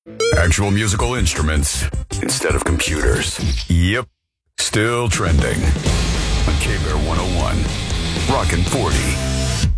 Actual musical instruments instead of computers. Yep. Still trending. On K-Bear 101. Rockin' 40.